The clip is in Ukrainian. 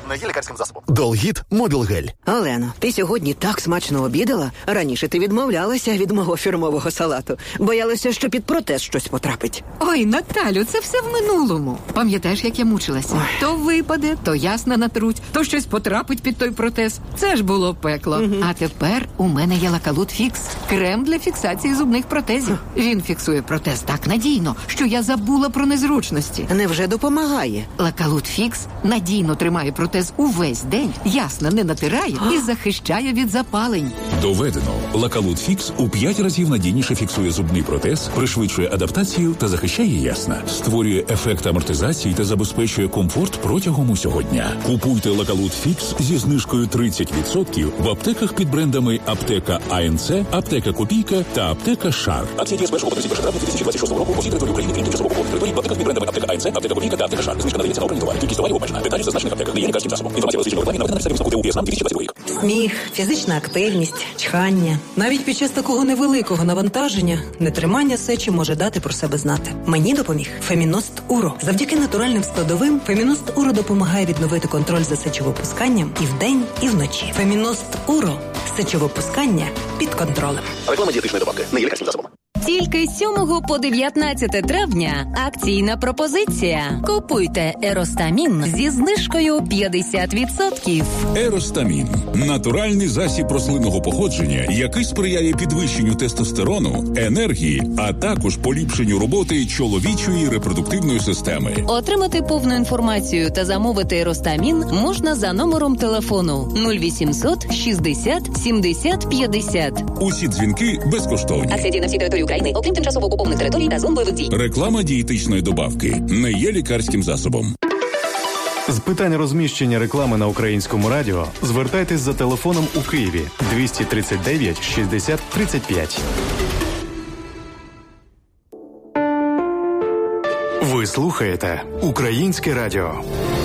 Не є лікарським засобом. Долгіт Мобілгель. Олено, ти сьогодні так смачно обідала. Раніше ти відмовлялася від мого фірмового салату. Боялася, що під протез щось потрапить. Ой, Наталю, це все в минулому. Пам'ятаєш, як я мучилася? Ой. То випаде, то ясна натруть, то щось потрапить під той протез. Це ж було пекло. Угу. А тепер у мене є Лакалут Фікс. Крем для фіксації зубних протезів. Він фіксує протез так надійно, що я забула про незручності. Невже допомагає? Лакалут Фікс надійно тримає протез увесь день, ясно не натирає і захищає від запалень. Доведено. Лакалут Фікс у 5 разів надійніше фіксує зубний протез, пришвидшує адаптацію та захищає ясна. Створює ефект амортизації та забезпечує комфорт протягом усього дня. Купуйте Лакалут Фікс зі знижкою 30% в аптеках під брендами Аптека АНЦ, Аптека Копійка та Аптека Шар. Акції діє з 1 по 31 травня 2026 року по всій території України, крім тимчасово окупованих територій, в аптеках під брендами Аптека АНЦ, Аптека Копійка та Аптека Шар. Знижка надається на обрані товари. Кількість товарів обмежена. Деталі в зазначених аптеках. Не є лікарським засобом. Інформація про рекламі наведена на сайті висновку ТУ ЄСНАМ 2022 рік. Сміх, фізична активність, чхання. Навіть під час такого невеликого навантаження нетримання сечі може дати про себе знати. Мені допоміг Феміност Уро. Завдяки натуральним складовим Феміност Уро допомагає відновити контроль за сечовипусканням і вдень, і вночі. Феміност Уро. Сечовипускання під контролем. Реклама дієтичної добавки. Не є лікарським засобом. Тільки з 7 по 19 травня акційна пропозиція. Купуйте Еростамін зі знижкою 50%. Еростамін – натуральний засіб рослинного походження, який сприяє підвищенню тестостерону, енергії, а також поліпшенню роботи чоловічої репродуктивної системи. Отримати повну інформацію та замовити Еростамін можна за номером телефону 0800 60 70 50. Усі дзвінки безкоштовні. Акція діє на всій території України, окрім тимчасово окупованих територій та зон бойових дій. Реклама дієтичної добавки не є лікарським засобом. З питань розміщення реклами на Українському радіо звертайтесь за телефоном у Києві 239 60 35. Ви слухаєте Українське радіо.